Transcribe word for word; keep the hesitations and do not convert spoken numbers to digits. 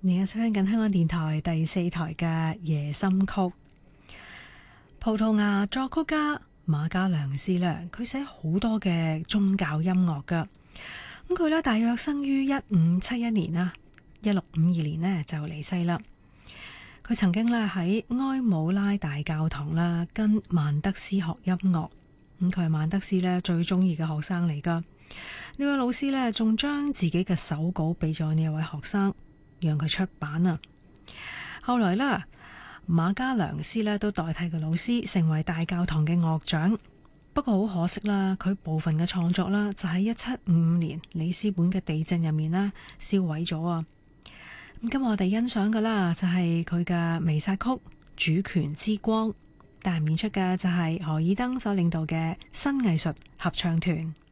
你而家收聽緊香港電台第四台嘅夜心曲。葡萄牙作曲家馬加良斯咧，佢寫好多嘅宗教音樂噶。咁佢咧大約生於一五七一年啦，一六五二年呢就離世啦。佢曾經咧喺埃姆拉大教堂啦，跟曼德斯學音樂。咁佢係曼德斯咧最中意嘅學生嚟噶。呢位老師咧仲將自己嘅手稿俾咗呢一位學生，讓佢出版啊。後來啦，馬加良斯咧都代替個老師成為大教堂嘅樂長。不過好可惜啦，佢部分嘅創作啦就喺一七五五年里斯本嘅地震入面啦燒毀咗啊。咁今日我哋欣賞嘅啦就係佢嘅彌撒曲《主權之光》，但係演出嘅就係何爾登所領導嘅新藝術合唱團。